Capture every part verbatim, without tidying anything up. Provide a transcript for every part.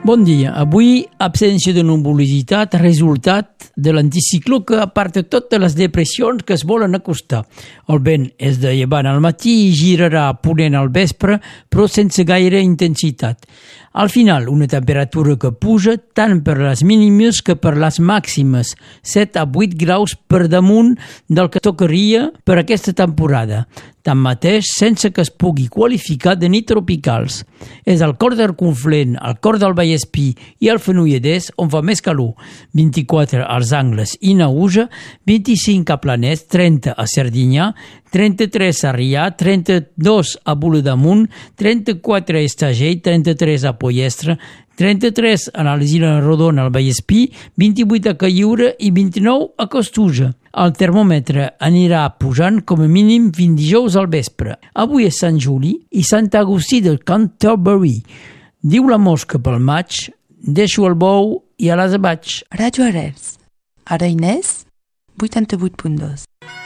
Bon dia. Avui, absència de nuvolositat, resultat de l'anticicló que aparta totes les depressions que es volen acostar. El vent és de llevant al matí i girarà a ponent al vespre, però sense gaire intensitat. Al final, una temperatura que puja tant per les mínimes que per les màximes, set a vuit graus per damunt del que tocaria per aquesta temporada. Tanmateix, sense que es pugui qualificar de nit tropicals. És al cor del Conflent, al cor del Vallespí i al Fenolledès on fa més calor. vint-i-quatre als Angles i Naüja, vint-i-cinc a Planès, trenta a Cerdinyà, trenta-tres a Rià, trenta-dos a Bolademunt, trenta-quatre a Estagell, trenta-tres a Pollestre, trenta-tres a l'Isla Rodona al Vallespí, vint-i-vuit a Calliure i vint-i-nou a Costuja. El termòmetre anirà pujant com a mínim vint dijous al vespre. Avui és Sant Juli i Sant Agustí de Canterbury. Diu la mosca pel maig, deixo el bou i a les vaig. Ràdio Arrels. Ara Inés, vuitanta-vuit punt dos.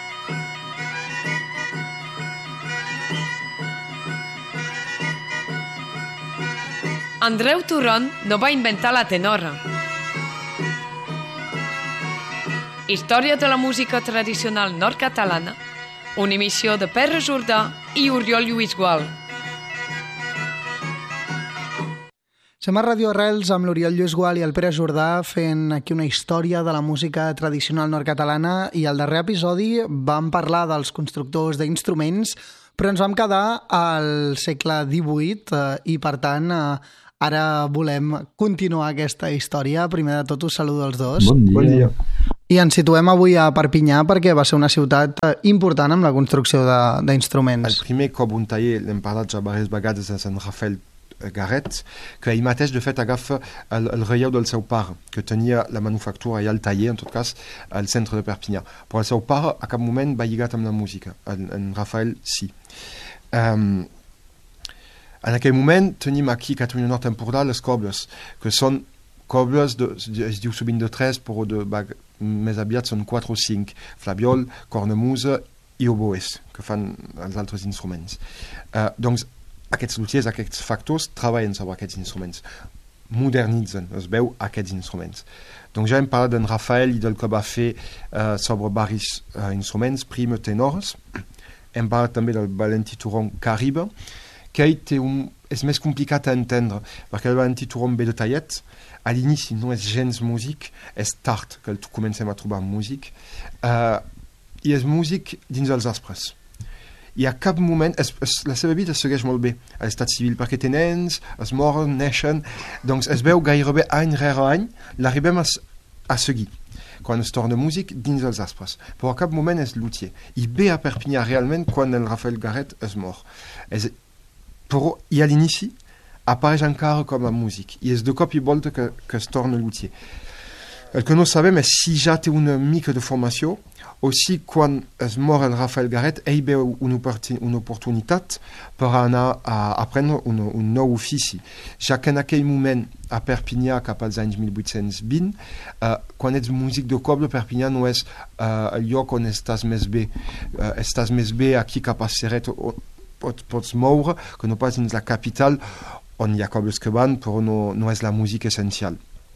Andreu Turon no va inventar la tenora. Història de la música tradicional nord-catalana, una emissió de Pere Jordà i Oriol Lluís Gual. Som a Ràdio Arrels amb l'Oriol Lluís Gual i el Pere Jordà fent aquí una història de la música tradicional nord-catalana, i al darrer episodi vam parlar dels constructors d'instruments, però ens vam quedar al segle divuit eh, i per tant eh, ara volem continuar aquesta història. Primer de tot us saludo els dos. Bon dia. Bon dia. I ens situem avui a Perpinyà perquè va ser una ciutat important amb la construcció d'instruments. El primer cop un taller, l'hem parlat ja diverses vegades, és en Rafael Garret, que ell mateix de fet agafa el, el relleu del seu pare, que tenia la manufactura i el taller, en tot cas, al centre de Perpinyà. Però el seu pare a cap moment va lligat amb la música. En, en Rafael sí. Um, en aquell moment tenim aquí a Catalunya Nord Empordà les cobles, que són cobles, de, es diu sovint de tres, però de, més aviat són quatre o cinc, flabiol, cornamusa i oboès, que fan els altres instruments. Uh, doncs aquests luthiers, aquests factors, treballen sobre aquests instruments, modernitzen, es veu, aquests instruments. Donc ja hem parlat d'en Rafael i del que va fer uh, sobre diversos uh, instruments, primes tenors. Hem parlat també del Valentí Turon Caribe, que ell té un, és més complicat a entendre, perquè el Valentí Turon ve de tallet, a l'inici no és gens músic, és tard que el comencem a trobar músic, uh, i és músic dins els aspres. I a cap moment, es, es, la seva vida segueix molt bé a l'estat civil, perquè té nens, es moren, neixen, doncs es veu gairebé any rere any, l'arribem a, a seguir, quan es torna músic dins els aspres. Però a cap moment és luthier. I ve a Perpinyà realment quan el Rafael Garret es mor. És, però, i a l'inici, apareix encara com a músic, i és de cop i volta que, que es torna luthier. El que no sabem és si ja té una mica de formació, o si quan es mor el Rafael Garret ell veu una, una oportunitat per anar a aprendre un, un nou ofici, ja que en aquell moment a Perpinyà cap als anys mil vuit-cents vint, uh, quan ets músic de coble, Perpinyà no és uh, el lloc on estàs més bé, uh, estàs més bé aquí cap a Ceret, pots, pots moure, que no pas dins la capital on hi ha cobles que van, però no, no és la música essencial.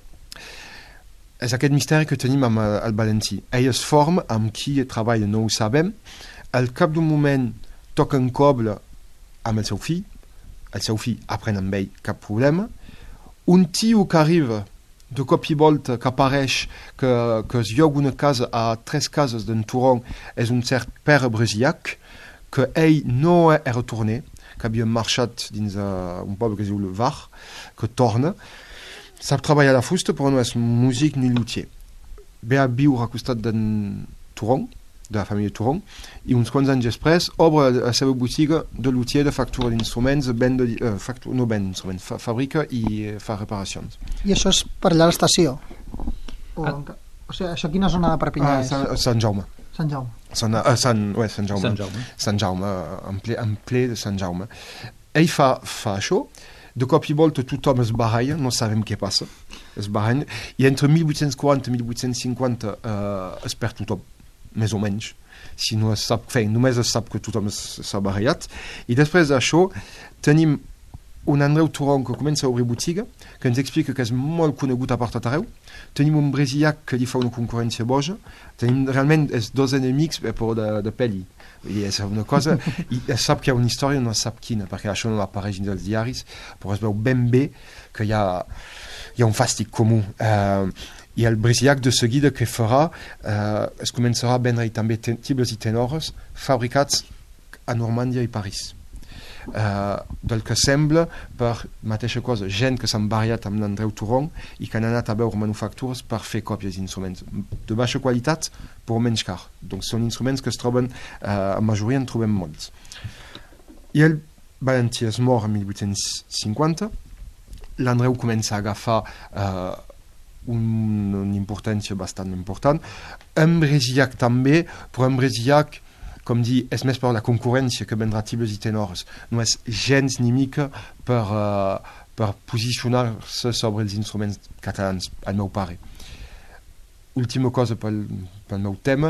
És aquest misteri que tenim amb el, el Valentí. Ell es forma, amb qui treballa no ho sabem. Al cap d'un moment toca en coble amb el seu fill. El seu fill aprèn amb ell, cap problema. Un tio que arriba de cop i volta, que apareix, que, que es lloga una casa a tres cases d'en Turon, és un cert Pere Bresiac, que ell no és retorné, que havia marxat dins uh, un poble que es diu Le Var, que torna. Sap treballar la fusta, però no és músic ni luthier. Ve a viure al costat d'en Turon, de la família Turon, i uns quants anys després obre la seva botiga de luthier, de factura d'instruments, uh, factura, no ven instruments, fa, fabrica i uh, fa reparacions. I això és per allà a l'estació? O, ah. o sigui, això quina zona de Perpinyà ah, és? Sant, Sant Jaume. Sant Jaume. Sant, uh, Sant, ouais, Sant Jaume. Sant Jaume. Sant Jaume, en ple, en ple de Sant Jaume. Ell fa, fa això. De cop i volta tothom es baralla, no sabem què passa, es baralla, i entre mil vuit-cents quaranta i mil vuit-cents cinquanta eh, es perd tothom, més o menys, si no es sap fer, només es sap que tothom s'ha barallat, i després d'això tenim un Andreu Turon que comença a obrir botiga, que ens explica que és molt conegut a portat arreu. Tenim un brasilià que li fa una concurrència boja. Tenim realment els dos enemics per de, de pel·li. I és una cosa, i es sap que hi ha una història, no es sap quina, perquè això no apareix dels diaris, però es veu ben bé que hi ha, hi ha un fàstic comú. Uh, I el brasilià de seguida que farà, uh, es començarà a vendre també tibles i tenores fabricats a Normàndia i París. Uh, del que sembla per mateixa cosa, gent que s'han barallat amb l'Andreu Turon i que han anat a veure manufactures per fer còpies d'instruments de baixa qualitat però menys car. Donc són instruments que es troben, uh, a majoria en trobem molts. I el Valentí es mor en mil vuit-cents cinquanta, l'Andreu comença a agafar uh, un, una importància bastant important. En Bresillac també, però en Bresillac, com dir, és més per la concurrència que vendrà tibles i tenores. No és gens ni mica per, uh, per posicionar-se sobre els instruments catalans, el meu pare. Última cosa pel, pel meu tema.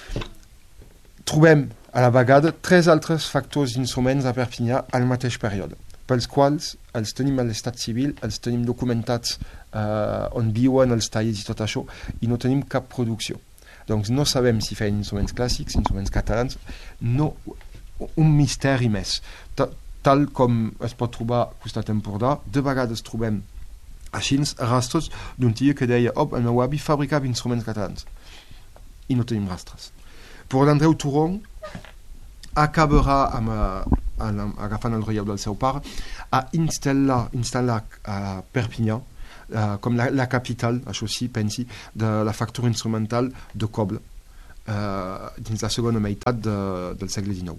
Trobem a la vegada tres altres factors d'instruments a Perpinyà al mateix període, pels quals els tenim a l'estat civil, els tenim documentats uh, on viuen els tallers i tot això, i no tenim cap producció. Donc no sabem si feien instruments clàssics, instruments catalans, no, un misteri més. Ta, tal com es pot trobar a costat Empordà, de vegades trobem així rastres d'un tio que deia oh, el meu avi fabricava instruments catalans. I no tenim rastres. Però l'Andreu Turon acabarà amb, uh, agafant el relleu del seu pare a instal·lar, instal·lar a Perpinyà Uh, com la, la capital, això sí, pensi, de la factura instrumental de coble uh, dins la segona meitat de, del segle dinou.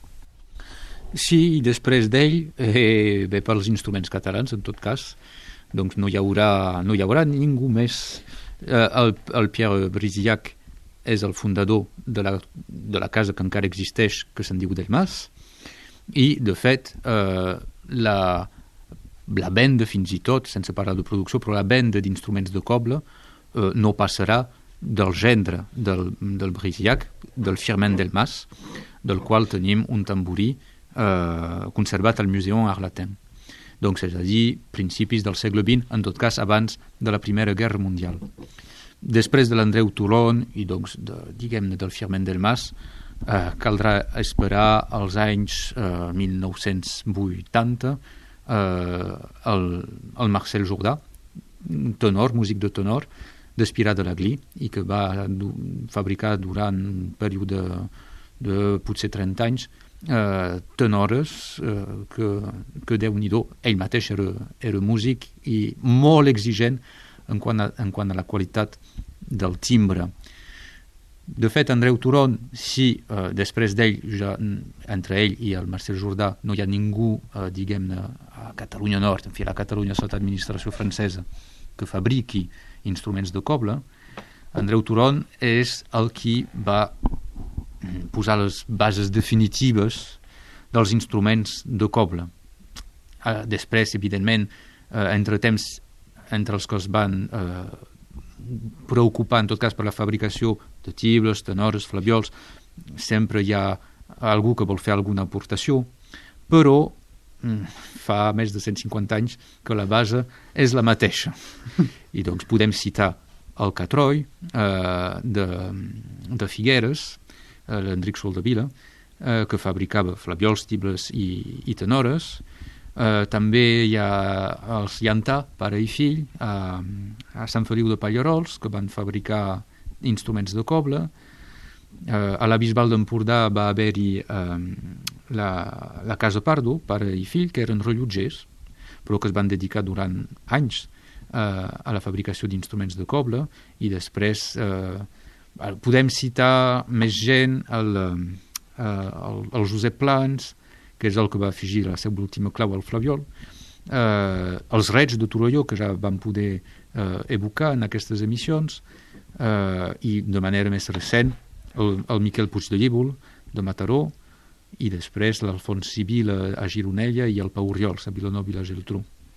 Sí, i després d'ell, eh, bé pels instruments catalans, en tot cas, doncs no hi haurà, no hi haurà ningú més. Eh, el, el Pierre Brisillac és el fundador de la, de la casa que encara existeix, que se'n diu Delmas, i, de fet, eh, la la venda fins i tot, sense parlar de producció, però la venda d'instruments de coble eh, no passarà del gendre del, del Brisillac, del Firmin Delmas, del qual tenim un tamborí eh, conservat al Museu Arletin. Donc, és a dir, principis del segle vint, en tot cas abans de la Primera Guerra Mundial. Després de l'Andreu Turon i doncs, de, diguem-ne, del Firmin Delmas, eh, caldrà esperar als anys eh, mil nou-cents vuitanta, Uh, el, el Marcel Jourdà, tenor, músic de tenor, d'Espirà de l'Aglí, i que va du, fabricar durant un període de, de potser trenta anys uh, tenores uh, que, que Déu-n'hi-do, ell mateix era, era músic i molt exigent en quant a, en quant a la qualitat del timbre. De fet, Andreu Turon, si eh, després d'ell, ja, entre ell i el Marcel Jourdà, no hi ha ningú, eh, diguem-ne, a Catalunya Nord, en fi, a la Catalunya sota administració francesa, que fabriqui instruments de coble, Andreu Turon és el qui va posar les bases definitives dels instruments de coble. Eh, després, evidentment, eh, entre temps, entre els que es van eh, preocupar, en tot cas, per la fabricació de tibles, tenores, flaviols, sempre hi ha algú que vol fer alguna aportació, però fa més de cent cinquanta anys que la base és la mateixa. I doncs podem citar el Catroi eh, de, de Figueres, eh, l'Enric Soldevila, eh, que fabricava flaviols, tibles i, i tenores. Eh, també hi ha els Llantà, pare i fill, a, a Sant Feliu de Pallerols, que van fabricar instruments de coble. Eh, a la Bisbal d'Empordà va haver-hi eh, la, la Casa Pardo, pare i fill, que eren rellotgers, però que es van dedicar durant anys eh, a la fabricació d'instruments de coble, i després eh, podem citar més gent, el, eh, el, el Josep Plans, que és el que va afegir la seva última clau al flaviol, eh, els Reig de Torelló, que ja vam poder eh, evocar en aquestes emissions, eh, i de manera més recent el, el Miquel Puig de Llívol, de Mataró, i després l'Alfons Civil a, a Gironella i el Pau Oriols a Vilanova i la Geltrú.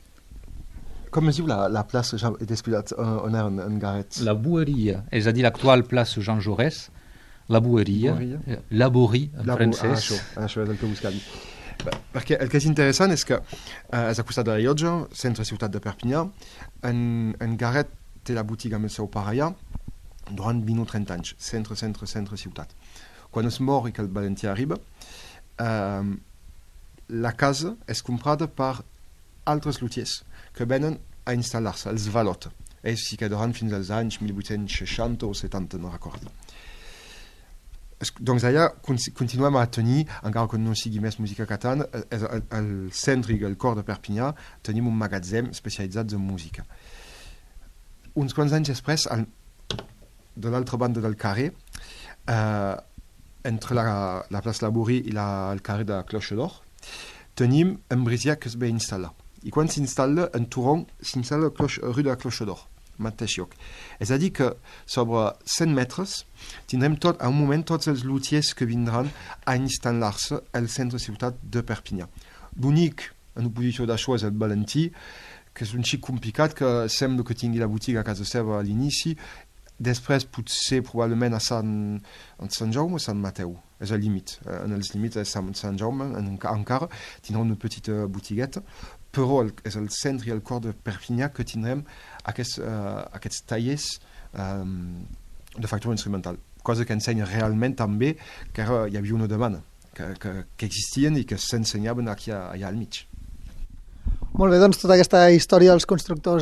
Com es diu la, la plaça ja desfilat on era en, en Garret? La Boeria, és a dir, l'actual plaça Jean Jaurès, la Boeria, la Boerie en la francès. Ah, això, això és el que buscava. Perquè el que és interessant és que eh, és al costat de la llotja, centre ciutat de Perpinyà, en, en Garret té la botiga amb el seu pare allà durant vint o trenta anys, centre, centre, centre, ciutat. Quan es mor i que el Valentí arriba, eh, la casa és comprada per altres lutiers que venen a instal·lar-se, els Valot. Ells s'hi quedaran fins als anys mil vuit-cents seixanta o setanta, no recordo. Doncs allà continuem a tenir, encara que no sigui més música catalana, al centre i al cor de Perpinyà tenim un magatzem especialitzat en música. Uns quants anys després, al, de l'altra banda del carrer, eh, entre la, la plaça Laborie i la, el carrer de Cloche d'Or, tenim un brisiac que es ve instal·lar. I quan s'instal·la, en Turon, s'instal·la rue de la Cloche d'Or, mateix lloc. És a dir que sobre cent metres tindrem tot, a un moment tots els lutiers que vindran a instal·lar-se al centre ciutat de Perpinyà. L'únic en oposició d'això és el Valentí, que és un xic complicat, que sembla que tingui la botiga a casa seva a l'inici. Després, potser, probablement, a Sant, a Sant Jaume o Sant Mateu. És el límit. En els límits és Sant, Sant Jaume, en, encara, tindrà una petita botigueta, però el, és el centre i el cor de Perpinyà que tindrem aquests, uh, aquests tallers um, de factura instrumental. Cosa que ensenya realment també que era, hi havia una demanda, que, que, que existien i que s'ensenyaven aquí allà al mig. Molt bé, doncs tota aquesta història dels constructors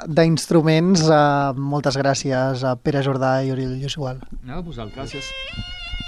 d'instruments, eh, moltes gràcies a Pere Jordà i Oriol Lluís Gual. A vosaltres. Gràcies.